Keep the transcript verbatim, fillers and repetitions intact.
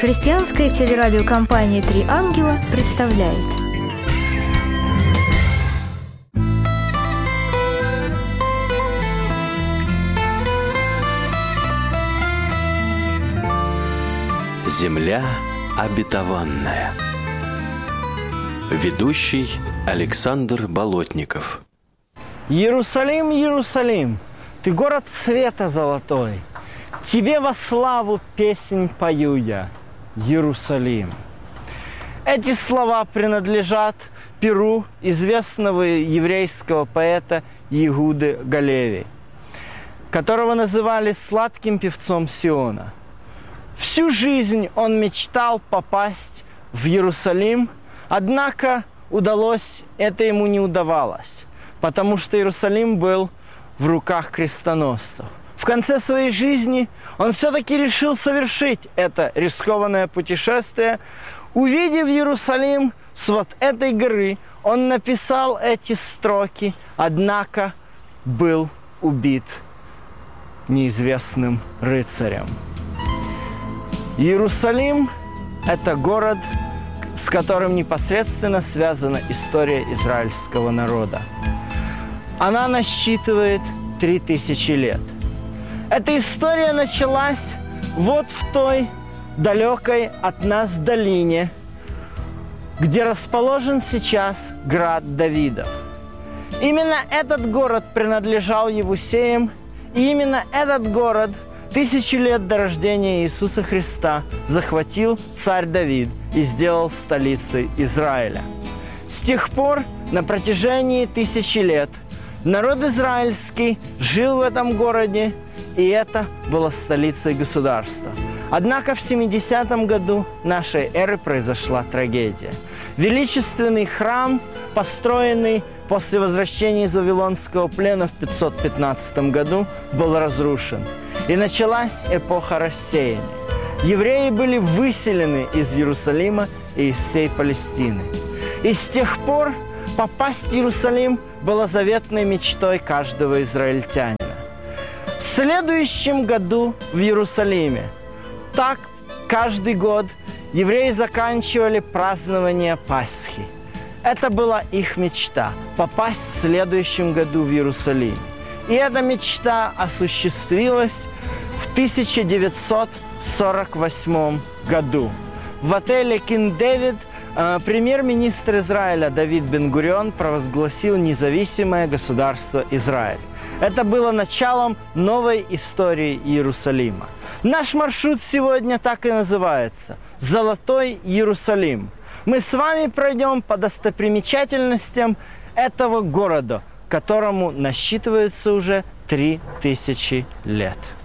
Христианская телерадиокомпания «Три ангела» представляет. Земля обетованная. Ведущий Александр Болотников. Иерусалим, Иерусалим, ты город света золотой. Тебе во славу песнь пою я, Иерусалим. Эти слова принадлежат перу известного еврейского поэта Иуды Галеви, которого называли сладким певцом Сиона. Всю жизнь он мечтал попасть в Иерусалим, однако удалось, это ему не удавалось, потому что Иерусалим был в руках крестоносцев. В конце своей жизни он все-таки решил совершить это рискованное путешествие. Увидев Иерусалим с вот этой горы, он написал эти строки, однако был убит неизвестным рыцарем. Иерусалим – это город, с которым непосредственно связана история израильского народа. Она насчитывает три тысячи лет. Эта история началась вот в той далекой от нас долине, где расположен сейчас град Давидов. Именно этот город принадлежал Евусеям, и именно этот город тысячу лет до рождения Иисуса Христа захватил царь Давид и сделал столицей Израиля. С тех пор, на протяжении тысячи лет, народ израильский жил в этом городе, и это было столицей государства. Однако в семидесятом году нашей эры произошла трагедия. Величественный храм, построенный после возвращения из Вавилонского плена в пятьсот пятнадцатом году, был разрушен. И началась эпоха рассеяния. Евреи были выселены из Иерусалима и из всей Палестины. И с тех пор попасть в Иерусалим было заветной мечтой каждого израильтянина. В следующем году в Иерусалиме, так каждый год, евреи заканчивали празднование Пасхи. Это была их мечта – попасть в следующем году в Иерусалим. И эта мечта осуществилась в тысяча девятьсот сорок восьмом году. В отеле «Кинг Дэвид» э, премьер-министр Израиля Давид Бен-Гурион провозгласил независимое государство Израиль. Это было началом новой истории Иерусалима. Наш маршрут сегодня так и называется – «Золотой Иерусалим». Мы с вами пройдем по достопримечательностям этого города, которому насчитывается уже три тысячи лет.